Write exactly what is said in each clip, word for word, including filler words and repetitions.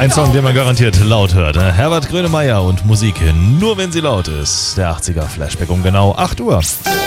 Ein Song, den man garantiert laut hört. Herbert Grönemeyer und Musik nur wenn sie laut ist. Der achtziger Flashback um genau acht Uhr.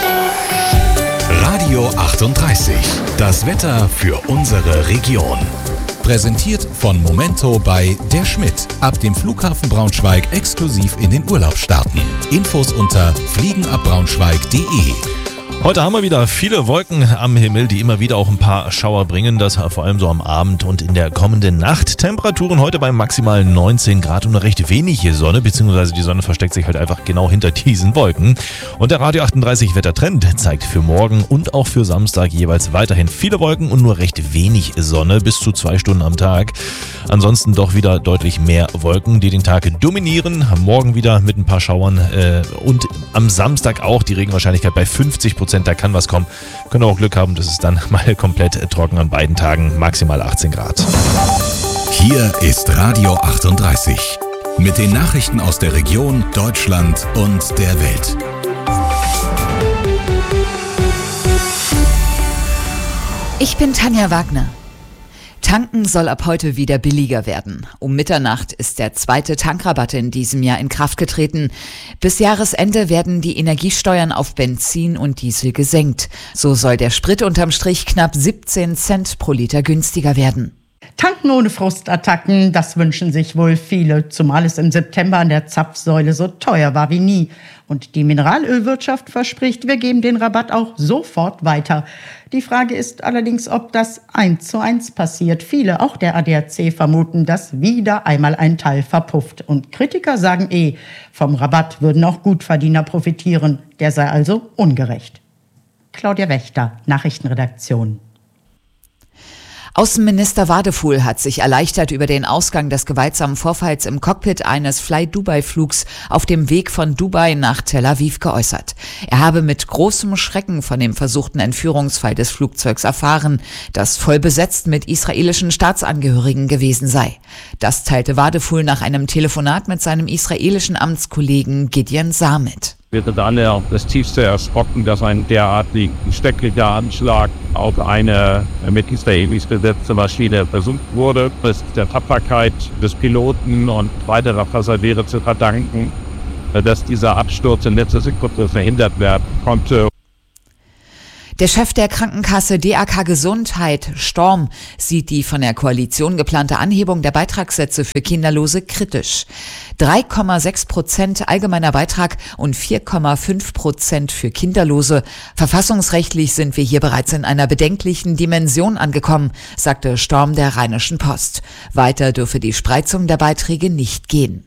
Radio achtunddreißig. Das Wetter für unsere Region. Präsentiert von Momento bei Der Schmidt. Ab dem Flughafen Braunschweig exklusiv in den Urlaub starten. Infos unter fliegenabbraunschweig punkt de. Heute haben wir wieder viele Wolken am Himmel, die immer wieder auch ein paar Schauer bringen. Das vor allem so am Abend und in der kommenden Nacht. Temperaturen heute bei maximal neunzehn Grad und eine recht wenige Sonne, beziehungsweise die Sonne versteckt sich halt einfach genau hinter diesen Wolken. Und der Radio achtunddreißig Wettertrend zeigt für morgen und auch für Samstag jeweils weiterhin viele Wolken und nur recht wenig Sonne, bis zu zwei Stunden am Tag. Ansonsten doch wieder deutlich mehr Wolken, die den Tag dominieren. Morgen wieder mit ein paar Schauern äh, und am Samstag auch die Regenwahrscheinlichkeit bei fünfzig Prozent. Da kann was kommen. Können auch Glück haben, dass es dann mal komplett trocken an beiden Tagen, maximal achtzehn Grad. Hier ist Radio achtunddreißig mit den Nachrichten aus der Region, Deutschland und der Welt. Ich bin Tanja Wagner. Tanken soll ab heute wieder billiger werden. Um Mitternacht ist der zweite Tankrabatt in diesem Jahr in Kraft getreten. Bis Jahresende werden die Energiesteuern auf Benzin und Diesel gesenkt. So soll der Sprit unterm Strich knapp siebzehn Cent pro Liter günstiger werden. Tanken ohne Frustattacken, das wünschen sich wohl viele, zumal es im September an der Zapfsäule so teuer war wie nie. Und die Mineralölwirtschaft verspricht, wir geben den Rabatt auch sofort weiter. Die Frage ist allerdings, ob das eins zu eins passiert. Viele, auch der A D A C, vermuten, dass wieder einmal ein Teil verpufft. Und Kritiker sagen eh, vom Rabatt würden auch Gutverdiener profitieren. Der sei also ungerecht. Claudia Wächter, Nachrichtenredaktion. Außenminister Wadefuhl hat sich erleichtert über den Ausgang des gewaltsamen Vorfalls im Cockpit eines Fly-Dubai-Flugs auf dem Weg von Dubai nach Tel Aviv geäußert. Er habe mit großem Schrecken von dem versuchten Entführungsfall des Flugzeugs erfahren, das voll besetzt mit israelischen Staatsangehörigen gewesen sei. Das teilte Wadefuhl nach einem Telefonat mit seinem israelischen Amtskollegen Gideon Saar mit. Wir sind alle das tiefste erschrocken, dass ein derartig schrecklicher Anschlag auf eine mit Israelis besetzte Maschine versucht wurde. Es ist der Tapferkeit des Piloten und weiterer Passagiere zu verdanken, dass dieser Absturz in letzter Sekunde verhindert werden konnte. Der Chef der Krankenkasse D A K Gesundheit, Storm, sieht die von der Koalition geplante Anhebung der Beitragssätze für Kinderlose kritisch. drei Komma sechs Prozent allgemeiner Beitrag und vier Komma fünf Prozent für Kinderlose. Verfassungsrechtlich sind wir hier bereits in einer bedenklichen Dimension angekommen, sagte Storm der Rheinischen Post. Weiter dürfe die Spreizung der Beiträge nicht gehen.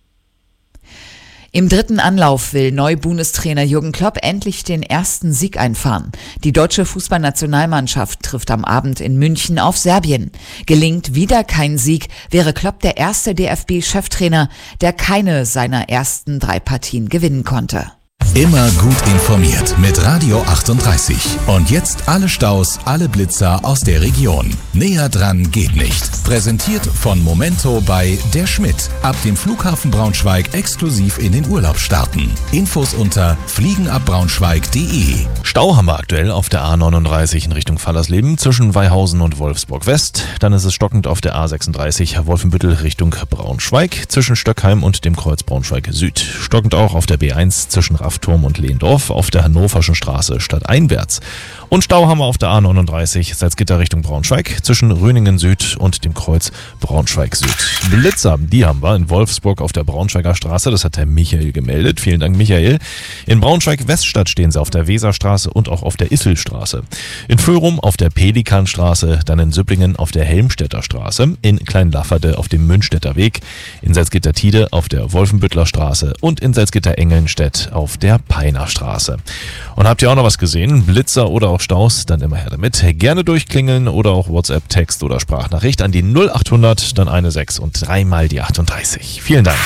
Im dritten Anlauf will Neu-Bundestrainer Jürgen Klopp endlich den ersten Sieg einfahren. Die deutsche Fußballnationalmannschaft trifft am Abend in München auf Serbien. Gelingt wieder kein Sieg, wäre Klopp der erste D F B-Cheftrainer, der keine seiner ersten drei Partien gewinnen konnte. Immer gut informiert mit Radio achtunddreißig. Und jetzt alle Staus, alle Blitzer aus der Region. Näher dran geht nicht. Präsentiert von Momento bei Der Schmidt. Ab dem Flughafen Braunschweig exklusiv in den Urlaub starten. Infos unter fliegenabbraunschweig punkt de. Stau haben wir aktuell auf der A neununddreißig in Richtung Fallersleben zwischen Weihausen und Wolfsburg West. Dann ist es stockend auf der A sechsunddreißig Wolfenbüttel Richtung Braunschweig zwischen Stöckheim und dem Kreuz Braunschweig Süd. Stockend auch auf der B eins zwischen Raffturm und Lehndorf auf der Hannoverschen Straße stadteinwärts. Und Stau haben wir auf der A neununddreißig Salzgitter Richtung Braunschweig zwischen Röningen Süd und dem Kreuz Braunschweig Süd. Blitzer, die haben wir in Wolfsburg auf der Braunschweiger Straße, das hat der Michael gemeldet. Vielen Dank, Michael. In Braunschweig Weststadt stehen sie auf der Weserstraße und auch auf der Isselstraße. In Föhrum auf der Pelikanstraße, dann in Süpplingen auf der Helmstedter Straße, in Kleinlafferde auf dem Münstetter Weg, in Salzgitter-Tiede auf der Wolfenbüttler Straße und in Salzgitter-Engelnstedt auf der Peiner Straße. Und habt ihr auch noch was gesehen? Blitzer oder auch Staus? Dann immer her damit. Gerne durchklingeln oder auch WhatsApp, Text oder Sprachnachricht an die null achthundert, dann eine sechs und dreimal die achtunddreißig. Vielen Dank.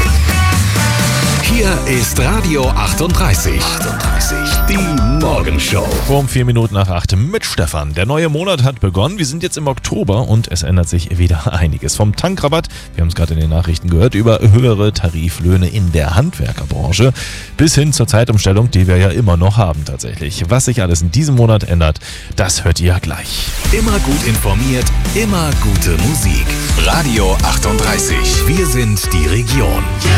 Hier ist Radio achtunddreißig. achtunddreißig, die Morgenshow. Um vier Minuten nach acht mit Stefan. Der neue Monat hat begonnen. Wir sind jetzt im Oktober und es ändert sich wieder einiges. Vom Tankrabatt, wir haben es gerade in den Nachrichten gehört, über höhere Tariflöhne in der Handwerkerbranche bis hin zur Zeitumstellung, die wir ja immer noch haben tatsächlich. Was sich alles in diesem Monat ändert, das hört ihr gleich. Immer gut informiert, immer gute Musik. Radio achtunddreißig. Wir sind die Region.